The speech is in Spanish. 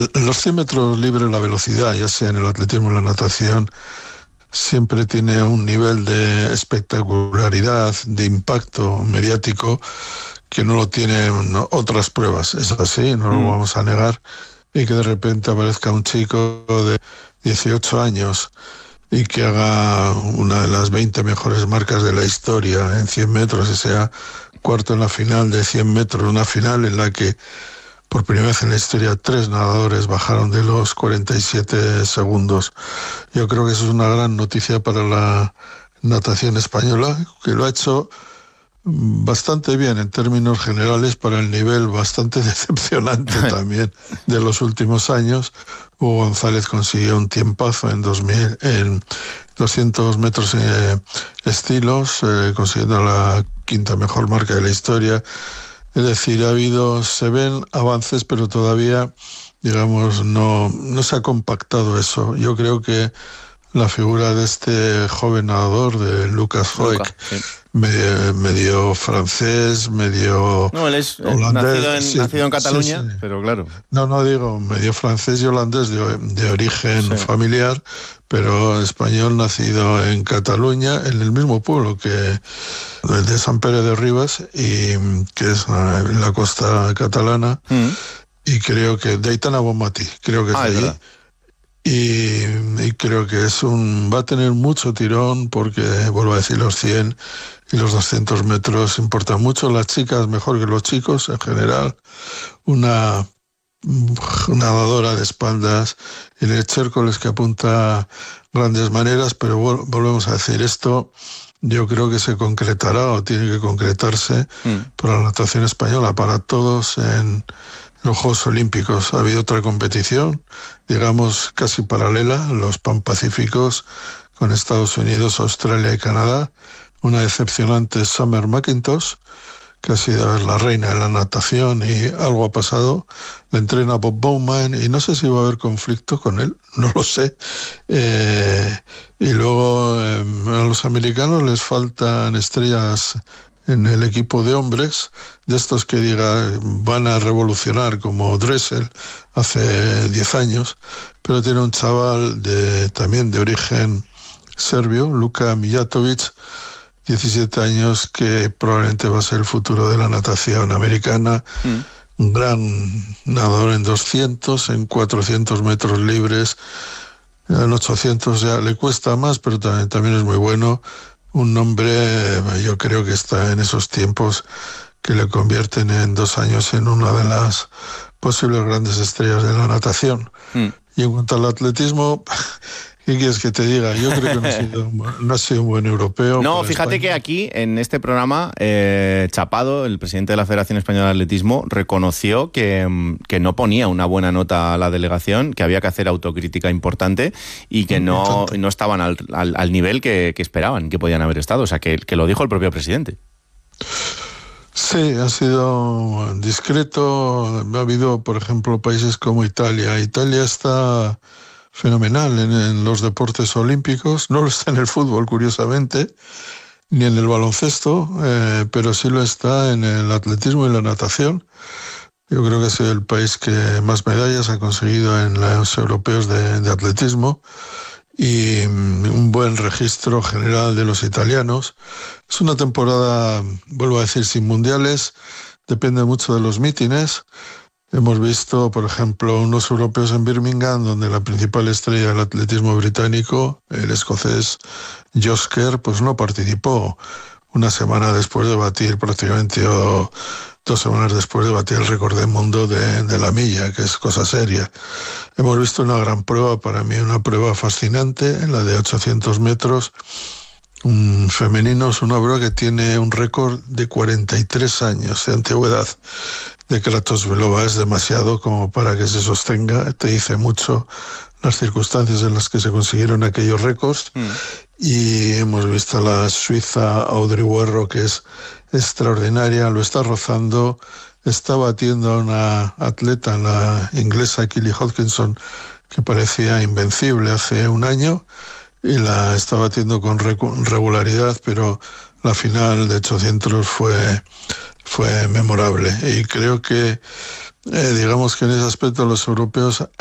En los 100 metros libres la velocidad, ya sea en el atletismo o en la natación, siempre tiene un nivel de espectacularidad, de impacto mediático que no lo tienen otras pruebas. Es así, no lo Mm. vamos a negar. Y que de repente aparezca un chico de 18 años y que haga una de las 20 mejores marcas de la historia en 100 metros y sea cuarto en la final de 100 metros, una final en la que por primera vez en la historia 3 nadadores bajaron de los 47 segundos. Yo creo que eso es una gran noticia para la natación española, que lo ha hecho bastante bien en términos generales para el nivel bastante decepcionante también de los últimos años. Hugo González consiguió un tiempazo en 2000 en 200 metros estilos, consiguiendo la quinta mejor marca de la historia. Es decir, se ven avances, pero todavía, digamos, no se ha compactado eso. Yo creo que la figura de este joven nadador, de Lucas Hoek, Sí. medio francés, medio No, él es holandés. Sí, nacido en sí, Cataluña, sí. pero claro. No digo medio francés y holandés de origen Sí. familiar, pero español nacido en Cataluña, en el mismo pueblo que el de Sant Pere de Ribes, y que es en la costa catalana, Mm. y creo que de Aitana Bonmatí, creo que es Ah, de es allí. verdad. Y creo que va a tener mucho tirón porque, vuelvo a decir, los 100 y los 200 metros importan mucho. Las chicas mejor que los chicos en general. Una nadadora de espaldas y el Chércoles que apunta grandes maneras, pero volvemos a decir esto. Yo creo que se concretará o tiene que concretarse para la natación española, para todos en los Juegos Olímpicos. Ha habido otra competición, digamos, casi paralela, los Pan-Pacíficos, con Estados Unidos, Australia y Canadá. Una decepcionante Summer McIntosh, que ha sido la reina de la natación y algo ha pasado. La entrena Bob Bowman y no sé si va a haber conflicto con él, no lo sé. Y luego a los americanos les faltan estrellas en el equipo de hombres, de estos que van a revolucionar como Dressel hace 10 años, pero tiene un chaval también de origen serbio, Luka Mijatovic, 17 años, que probablemente va a ser el futuro de la natación americana. Un gran nadador en 200, en 400 metros libres, en 800 ya le cuesta más, pero también es muy bueno. Un hombre, yo creo que está en esos tiempos que le convierten en 2 años en una de las posibles grandes estrellas de la natación. Y en cuanto al atletismo, ¿qué quieres que te diga? Yo creo que no ha sido un buen europeo. No, fíjate España. que aquí, en este programa, Chapado, el presidente de la Federación Española de Atletismo, reconoció que no ponía una buena nota a la delegación, que había que hacer autocrítica importante y que no estaban al nivel que esperaban, que podían haber estado. O sea, que lo dijo el propio presidente. Sí, ha sido discreto. Ha habido, por ejemplo, países como Italia. Italia está fenomenal en los deportes olímpicos. No lo está en el fútbol, curiosamente, ni en el baloncesto, pero sí lo está en el atletismo y la natación. Yo creo que ha sido el país que más medallas ha conseguido en los europeos de atletismo, y un buen registro general de los italianos. Es una temporada, vuelvo a decir, sin mundiales, depende mucho de los mítines. Hemos visto, por ejemplo, unos europeos en Birmingham, donde la principal estrella del atletismo británico, el escocés Josh Kerr, pues no participó. Una semana después de batir prácticamente, o 2 semanas después de batir el récord del mundo de la milla, que es cosa seria. Hemos visto una gran prueba, para mí una prueba fascinante, en la de 800 metros, femeninos, una prueba que tiene un récord de 43 años de antigüedad. De Kratosvelova es demasiado como para que se sostenga, te dice mucho las circunstancias en las que se consiguieron aquellos récords. Y hemos visto a la suiza Audrey Werro, que es extraordinaria, lo está rozando, está batiendo a una atleta, la inglesa Kelly Hodgkinson, que parecía invencible hace un año, y la está batiendo con regularidad, pero la final de 800 fue memorable. Y creo que digamos que en ese aspecto los europeos